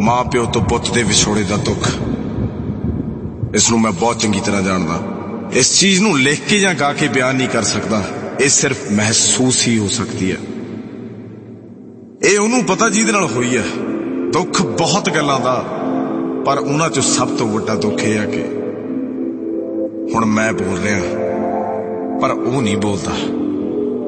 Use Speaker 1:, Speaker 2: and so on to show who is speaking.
Speaker 1: मां प्यो तो पुत दे विछोड़े दा दुख। इसनूं मैं बहुत चंगी तरह जानदा। इस चीज नूं लिख के या गा के बयान नहीं कर सकदा, ये सिर्फ महसूस ही हो सकती है। ये उन्होंने पता जिहदे नाल होई है। दुख बहुत गल्लां दा, पर उन्हां चों सब तो वड्डा दुख यह है कि हुण मैं बोल रहा पर वो नहीं बोलता।